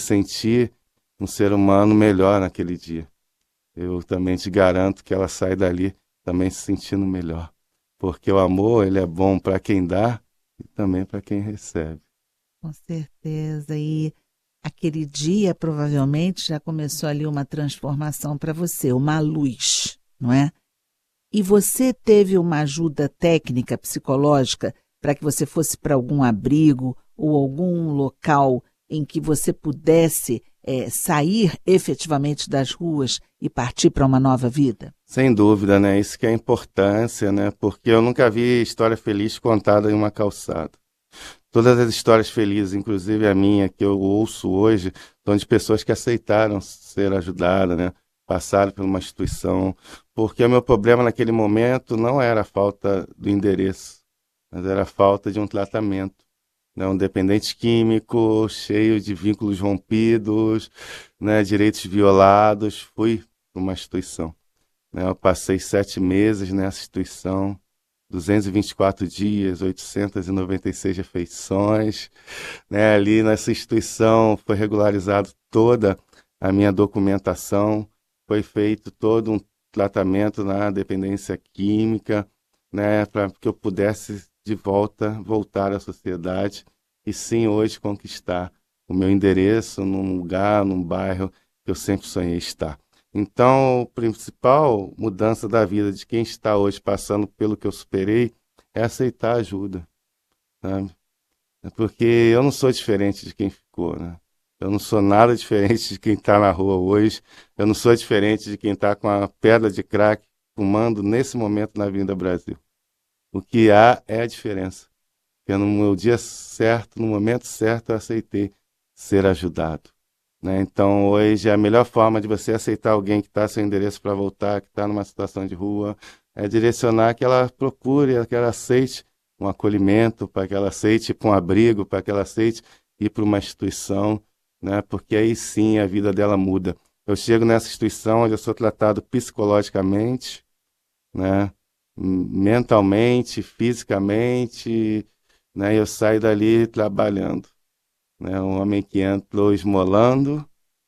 sentir um ser humano melhor naquele dia. Eu também te garanto que ela sai dali também se sentindo melhor. Porque o amor, ele é bom para quem dá e também para quem recebe. Com certeza. E aquele dia provavelmente já começou ali uma transformação para você, uma luz, não é? E você teve uma ajuda técnica, psicológica, para que você fosse para algum abrigo ou algum local em que você pudesse sair efetivamente das ruas e partir para uma nova vida? Sem dúvida, né? Isso que é a importância, né? Porque eu nunca vi história feliz contada em uma calçada. Todas as histórias felizes, inclusive a minha, que eu ouço hoje, são de pessoas que aceitaram ser ajudadas, né? Passaram por uma instituição. Porque o meu problema naquele momento não era a falta do endereço, mas era a falta de um tratamento, né? Um dependente químico, cheio de vínculos rompidos, né? Direitos violados. Fui para uma instituição, né? Eu passei 7 meses nessa instituição, 224 dias, 896 refeições, né? Ali nessa instituição foi regularizado toda a minha documentação, foi feito todo um tratamento na dependência química, né? Para que eu pudesse de voltar à sociedade e sim hoje conquistar o meu endereço num lugar, num bairro que eu sempre sonhei estar. Então, a principal mudança da vida de quem está hoje passando pelo que eu superei é aceitar ajuda, sabe? É porque eu não sou diferente de quem ficou, né? Eu não sou nada diferente de quem está na rua hoje. Eu não sou diferente de quem está com a pedra de crack fumando nesse momento na Avenida Brasil. O que há é a diferença. Porque no meu dia certo, no momento certo, eu aceitei ser ajudado, né? Então, hoje, a melhor forma de você aceitar alguém que está sem endereço para voltar, que está numa situação de rua, é direcionar que ela procure, que ela aceite um acolhimento, para que ela aceite um abrigo, para que ela aceite ir para uma instituição, né? Porque aí sim a vida dela muda. Eu chego nessa instituição onde eu sou tratado psicologicamente, né? Mentalmente, fisicamente, né? Eu saio dali trabalhando, né? Um homem que entrou esmolando,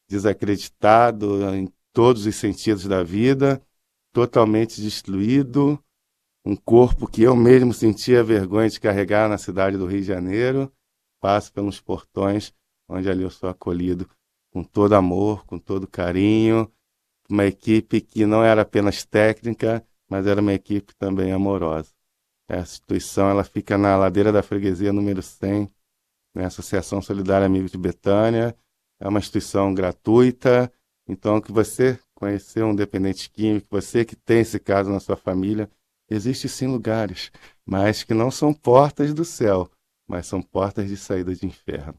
desacreditado em todos os sentidos da vida, totalmente destruído, um corpo que eu mesmo sentia vergonha de carregar na cidade do Rio de Janeiro, passo pelos portões onde ali eu sou acolhido com todo amor, com todo carinho, uma equipe que não era apenas técnica, mas era uma equipe também amorosa. Essa instituição ela fica na ladeira da freguesia número 100, né? Associação Solidária Amigos de Betânia, é uma instituição gratuita, então que você conhecer um dependente químico, você que tem esse caso na sua família, existem sim lugares, mas que não são portas do céu, mas são portas de saída de inferno.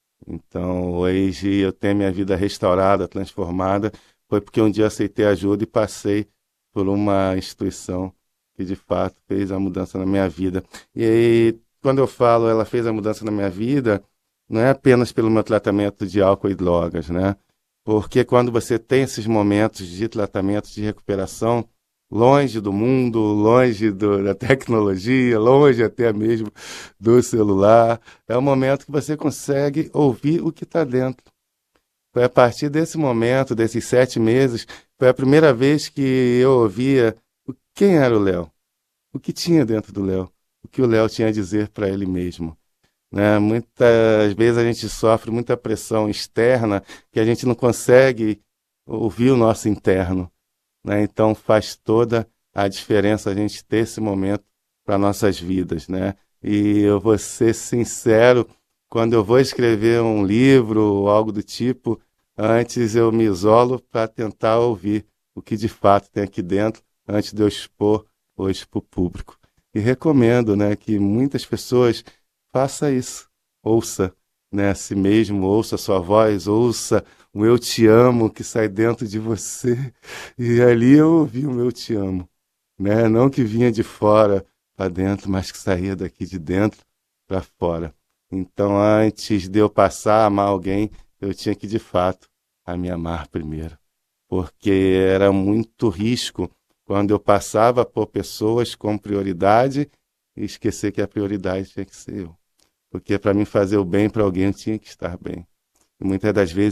Então, hoje eu tenho minha vida restaurada, transformada, foi porque um dia aceitei ajuda e passei por uma instituição que de fato fez a mudança na minha vida. E aí, quando eu falo ela fez a mudança na minha vida, não é apenas pelo meu tratamento de álcool e drogas, né? Porque quando você tem esses momentos de tratamento, de recuperação, longe do mundo, longe da tecnologia, longe até mesmo do celular, é o momento que você consegue ouvir o que está dentro. Foi a partir desse momento, desses 7 meses, foi a primeira vez que eu ouvia quem era o Léo, o que tinha dentro do Léo, o que o Léo tinha a dizer para ele mesmo, né? Muitas vezes a gente sofre muita pressão externa que a gente não consegue ouvir o nosso interno, né? Então faz toda a diferença a gente ter esse momento para nossas vidas, né? E eu vou ser sincero, quando eu vou escrever um livro ou algo do tipo, antes eu me isolo para tentar ouvir o que de fato tem aqui dentro, antes de eu expor hoje para o público. E recomendo, né, que muitas pessoas façam isso. Ouça, né, a si mesmo, ouça a sua voz, ouça o eu te amo que sai dentro de você. E ali eu ouvi o meu te amo, né? Não que vinha de fora para dentro, mas que saía daqui de dentro para fora. Então, antes de eu passar a amar alguém, eu tinha que, de fato, a me amar primeiro. Porque era muito risco quando eu passava por pessoas com prioridade e esquecer que a prioridade tinha que ser eu. Porque para mim fazer o bem para alguém, eu tinha que estar bem. E muitas das vezes